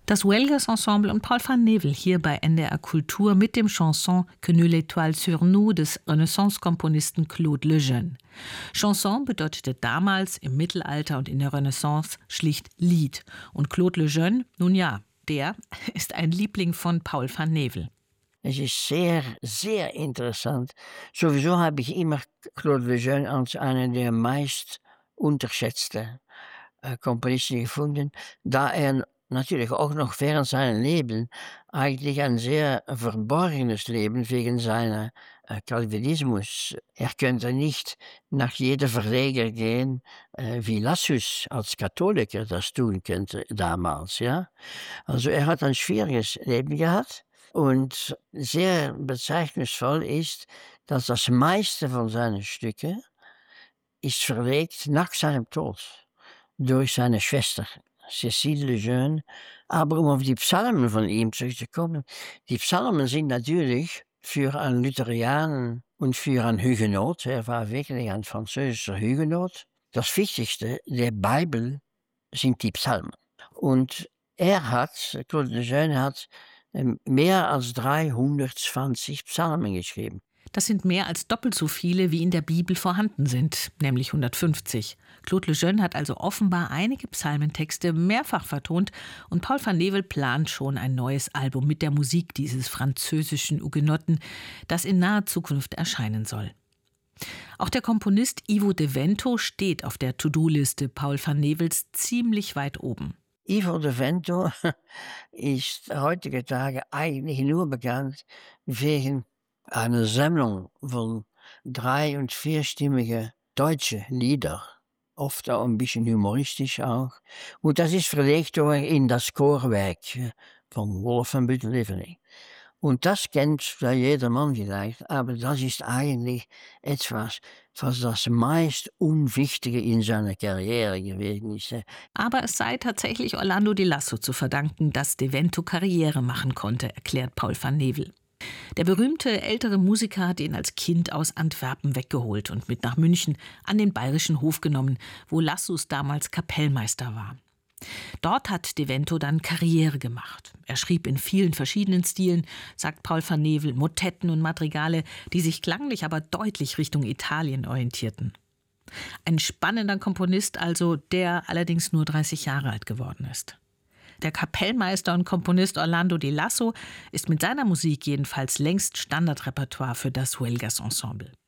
Das Huelgas Ensemble und Paul van Nevel hier bei NDR Kultur mit dem Chanson Que nous l'étoile sur nous des Renaissance-Komponisten Claude Lejeune. Chanson bedeutete damals im Mittelalter und in der Renaissance schlicht Lied. Und Claude Lejeune, nun ja, der ist ein Liebling von Paul van Nevel. Es ist sehr, sehr interessant. Sowieso habe ich immer Claude Lejeune als einen der meist unterschätzten Komponisten gefunden, da er natürlich auch noch während seinem Leben eigentlich ein sehr verborgenes Leben wegen seiner Calvinismus. Er könnte nicht nach jedem Verleger gehen, wie Lassus als Katholiker das tun könnte damals. Ja? Also er hat ein schwieriges Leben gehabt und sehr bezeichnungsvoll ist, dass das meiste von seinen Stücken ist verlegt nach seinem Tod durch seine Schwester, Cécile Lejeune. Aber um auf die Psalmen von ihm zurückzukommen, die Psalmen sind natürlich für einen Lutheraner und für einen Hugenot, er war wirklich ein französischer Hugenot, das Wichtigste der Bibel sind die Psalmen. Und Claude Lejeune hat mehr als 320 Psalmen geschrieben. Das sind mehr als doppelt so viele, wie in der Bibel vorhanden sind, nämlich 150. Claude Lejeune hat also offenbar einige Psalmentexte mehrfach vertont und Paul van Nevel plant schon ein neues Album mit der Musik dieses französischen Hugenotten, das in naher Zukunft erscheinen soll. Auch der Komponist Ivo de Vento steht auf der To-Do-Liste Paul van Nevels ziemlich weit oben. Ivo de Vento ist heutige Tage eigentlich nur bekannt wegen einer Sammlung von 3- und 4-stimmigen deutschen Lieder, oft auch ein bisschen humoristisch auch. Und das ist verlegt worden in das Chorwerk von Wolf van Büttel-Leveling. Und das kennt ja jedermann vielleicht, aber das ist eigentlich etwas, was das meist Unwichtige in seiner Karriere gewesen ist. Aber es sei tatsächlich Orlando di Lasso zu verdanken, dass de Vento Karriere machen konnte, erklärt Paul van Nevel. Der berühmte ältere Musiker hat ihn als Kind aus Antwerpen weggeholt und mit nach München an den Bayerischen Hof genommen, wo Lassus damals Kapellmeister war. Dort hat de Vento dann Karriere gemacht. Er schrieb in vielen verschiedenen Stilen, sagt Paul van Nevel, Motetten und Madrigale, die sich klanglich aber deutlich Richtung Italien orientierten. Ein spannender Komponist also, der allerdings nur 30 Jahre alt geworden ist. Der Kapellmeister und Komponist Orlando di Lasso ist mit seiner Musik jedenfalls längst Standardrepertoire für das Huelgas Ensemble.